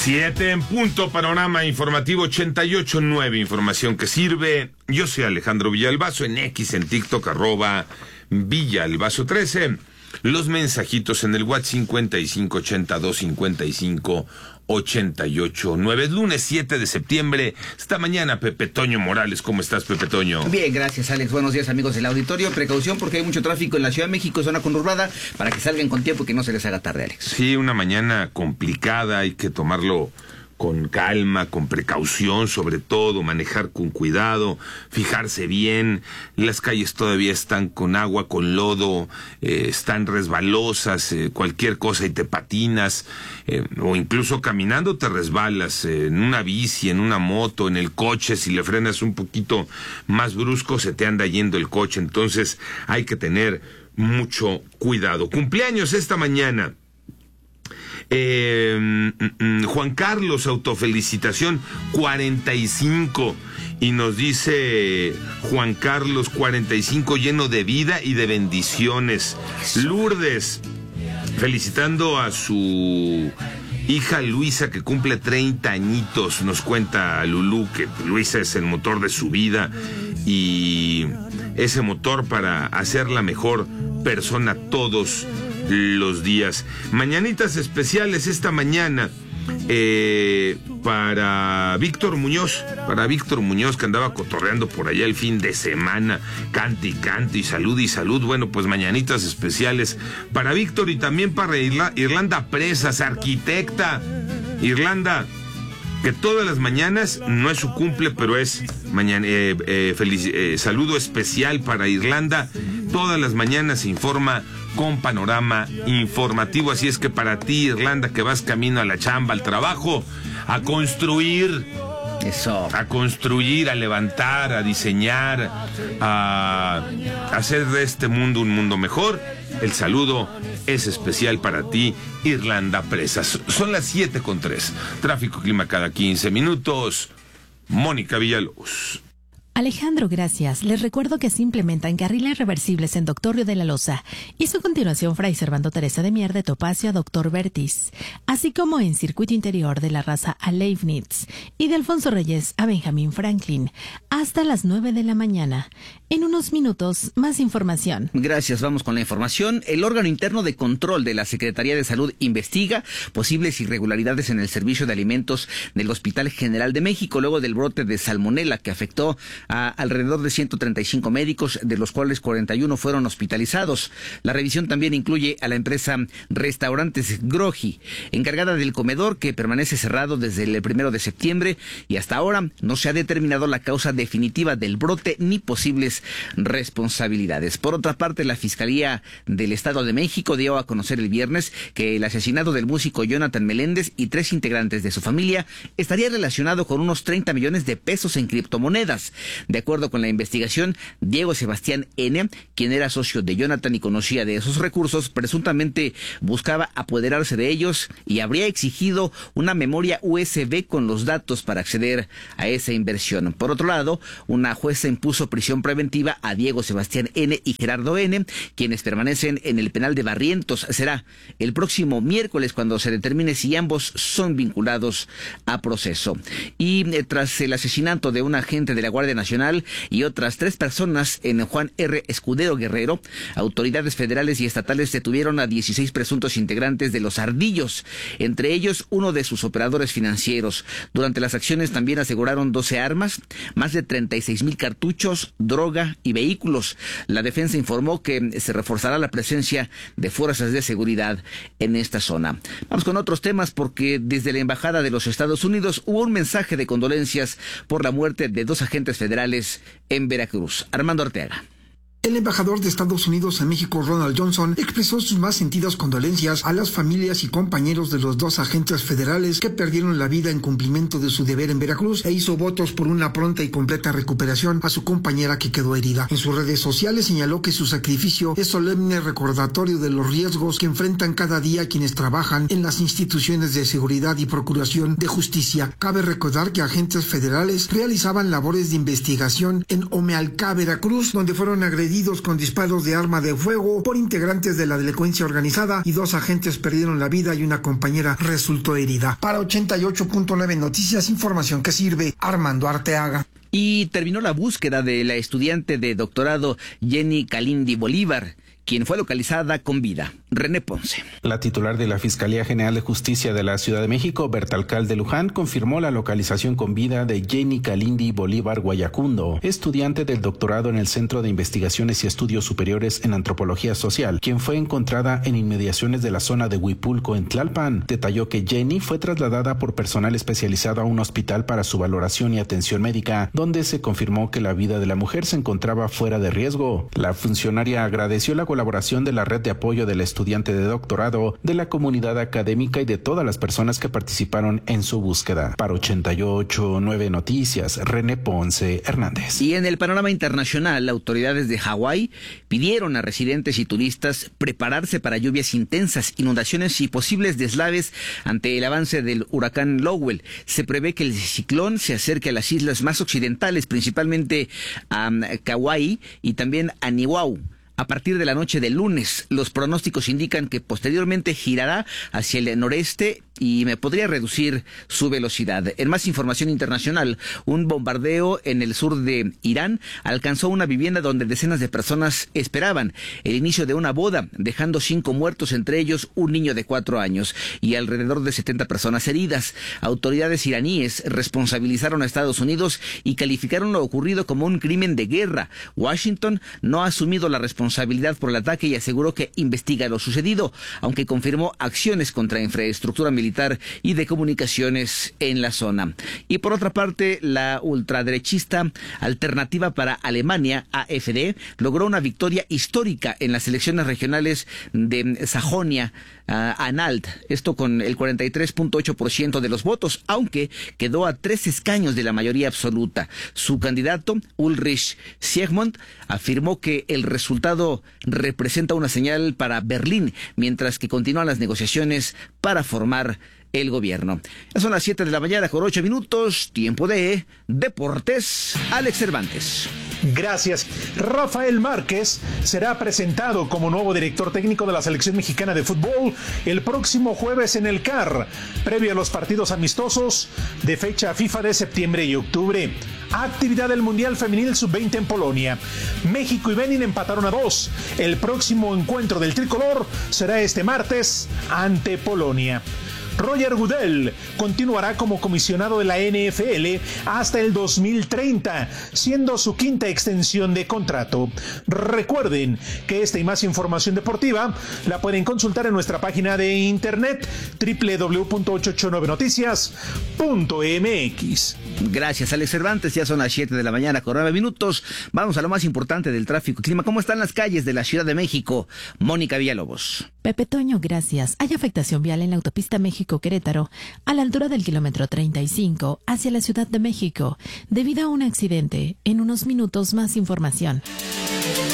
7 en punto, panorama informativo 88.9, información que sirve. Yo soy Alejandro Villalbazo, en X, en TikTok, @Villalbazo13. Los mensajitos en el WhatsApp 55825588.9. Es lunes 7 de septiembre. Esta mañana, Pepe Toño Morales. ¿Cómo estás, Pepe Toño? Bien, gracias, Alex. Buenos días, amigos del auditorio. Precaución porque hay mucho tráfico en la Ciudad de México, zona conurbada, para que salgan con tiempo y que no se les haga tarde, Alex. Sí, una mañana complicada, hay que tomarlo con calma, con precaución, sobre todo, manejar con cuidado, fijarse bien. Las calles todavía están con agua, con lodo, están resbalosas, cualquier cosa y te patinas, o incluso caminando te resbalas, en una bici, en una moto, en el coche, si le frenas un poquito más brusco se te anda yendo el coche, entonces hay que tener mucho cuidado. Cumpleaños esta mañana. Juan Carlos, autofelicitación, 45, y nos dice Juan Carlos, 45, lleno de vida y de bendiciones. Lourdes, felicitando a su hija Luisa, que cumple 30 añitos, nos cuenta Lulú que Luisa es el motor de su vida y ese motor para hacerla mejor persona todos los días. Mañanitas especiales esta mañana para Víctor Muñoz, que andaba cotorreando por allá el fin de semana, cante y salud. Bueno, pues mañanitas especiales para Víctor y también para Irlanda Presas, arquitecta. Irlanda, que todas las mañanas, no es su cumple, pero es mañana, saludo especial para Irlanda. Todas las mañanas se informa con panorama informativo, así es que para ti, Irlanda, que vas camino a la chamba, al trabajo, a construir, a levantar, a diseñar, a hacer de este mundo un mundo mejor, el saludo es especial para ti, Irlanda Presas. Son las 7:03. Tráfico, clima cada 15 minutos. Mónica Villalobos. Alejandro, gracias. Les recuerdo que se implementan carriles reversibles en Doctor Río de la Loza y su continuación Fray Servando Teresa de Mier de Topacio a Doctor Vertis, así como en circuito interior de la Raza a Leibniz y de Alfonso Reyes a Benjamín Franklin, hasta las 9 de la mañana. En unos minutos, más información. Gracias, vamos con la información. El órgano interno de control de la Secretaría de Salud investiga posibles irregularidades en el servicio de alimentos del Hospital General de México, luego del brote de salmonela que afectó a alrededor de 135 médicos, de los cuales 41 fueron hospitalizados. La revisión también incluye a la empresa Restaurantes Groji, encargada del comedor, que permanece cerrado desde el 1 de septiembre y hasta ahora no se ha determinado la causa definitiva del brote ni posibles responsabilidades. Por otra parte, la Fiscalía del Estado de México dio a conocer el viernes que el asesinato del músico Jonathan Meléndez y 3 integrantes de su familia estaría relacionado con unos 30 millones de pesos en criptomonedas. De acuerdo con la investigación, Diego Sebastián N., quien era socio de Jonathan y conocía de esos recursos, presuntamente buscaba apoderarse de ellos y habría exigido una memoria USB con los datos para acceder a esa inversión. Por otro lado, una jueza impuso prisión preventiva a Diego Sebastián N. y Gerardo N., quienes permanecen en el penal de Barrientos. Será el próximo miércoles cuando se determine si ambos son vinculados a proceso. Y tras el asesinato de un agente de la Guardia Nacional y otras 3 personas en Juan R. Escudero Guerrero, autoridades federales y estatales detuvieron a 16 presuntos integrantes de Los Ardillos, entre ellos uno de sus operadores financieros. Durante las acciones también aseguraron 12 armas, más de 36,000 cartuchos, droga y vehículos. La defensa informó que se reforzará la presencia de fuerzas de seguridad en esta zona. Vamos con otros temas, porque desde la Embajada de los Estados Unidos hubo un mensaje de condolencias por la muerte de 2 agentes federales en Veracruz. Armando Arteaga. El embajador de Estados Unidos en México, Ronald Johnson, expresó sus más sentidas condolencias a las familias y compañeros de los 2 agentes federales que perdieron la vida en cumplimiento de su deber en Veracruz e hizo votos por una pronta y completa recuperación a su compañera que quedó herida. En sus redes sociales señaló que su sacrificio es solemne recordatorio de los riesgos que enfrentan cada día quienes trabajan en las instituciones de seguridad y procuración de justicia. Cabe recordar que agentes federales realizaban labores de investigación en Omealcá, Veracruz, donde fueron agredidos heridos con disparos de arma de fuego por integrantes de la delincuencia organizada y 2 agentes perdieron la vida y una compañera resultó herida. Para 88.9 Noticias, información que sirve. Armando Arteaga. Y terminó la búsqueda de la estudiante de doctorado Jenny Kalindi Bolívar, quien fue localizada con vida. René Ponce. La titular de la Fiscalía General de Justicia de la Ciudad de México, Berta Alcalde Luján, confirmó la localización con vida de Jenny Kalindi Bolívar Guayacundo, estudiante del doctorado en el Centro de Investigaciones y Estudios Superiores en Antropología Social, quien fue encontrada en inmediaciones de la zona de Huipulco, en Tlalpan. Detalló que Jenny fue trasladada por personal especializado a un hospital para su valoración y atención médica, donde se confirmó que la vida de la mujer se encontraba fuera de riesgo. La funcionaria agradeció la colaboración de la red de apoyo del estudiante de doctorado, de la comunidad académica y de todas las personas que participaron en su búsqueda. Para 88.9 Noticias, René Ponce Hernández. Y en el panorama internacional, autoridades de Hawái pidieron a residentes y turistas prepararse para lluvias intensas, inundaciones y posibles deslaves ante el avance del huracán Lowell. Se prevé que el ciclón se acerque a las islas más occidentales, principalmente a Kauai y también a Niuau. A partir de la noche del lunes, los pronósticos indican que posteriormente girará hacia el noreste y me podría reducir su velocidad. En más información internacional, un bombardeo en el sur de Irán alcanzó una vivienda donde decenas de personas esperaban el inicio de una boda, dejando 5 muertos, entre ellos un niño de 4 años y alrededor de 70 personas heridas. Autoridades iraníes responsabilizaron a Estados Unidos y calificaron lo ocurrido como un crimen de guerra. Washington no ha asumido la responsabilidad por el ataque y aseguró que investiga lo sucedido, aunque confirmó acciones contra infraestructura militar y de comunicaciones en la zona. Y por otra parte, la ultraderechista Alternativa para Alemania, AfD, logró una victoria histórica en las elecciones regionales de Sajonia-Anhalt, esto con el 43.8% de los votos, aunque quedó a 3 escaños de la mayoría absoluta. Su candidato, Ulrich Siegmund, afirmó que el resultado representa una señal para Berlín, mientras que continúan las negociaciones para formar el gobierno. Ya son las 7 de la mañana con 8 minutos, tiempo de Deportes. Alex Cervantes. Gracias. Rafael Márquez será presentado como nuevo director técnico de la selección mexicana de fútbol el próximo jueves en el CAR, previo a los partidos amistosos de fecha FIFA de septiembre y octubre. Actividad del Mundial Femenil Sub-20 en Polonia. México y Benin empataron a 2. El próximo encuentro del tricolor será este martes ante Polonia. Roger Goodell continuará como comisionado de la NFL hasta el 2030, siendo su 5ª extensión de contrato. Recuerden que esta y más información deportiva la pueden consultar en nuestra página de internet www.889noticias.mx. Gracias, Alex Cervantes. Ya son las 7 de la mañana con 9 minutos. Vamos a lo más importante del tráfico y clima. ¿Cómo están las calles de la Ciudad de México? Mónica Villalobos. Pepe Toño, gracias. Hay afectación vial en la autopista México-Querétaro, a la altura del kilómetro 35, hacia la Ciudad de México, debido a un accidente. En unos minutos, más información.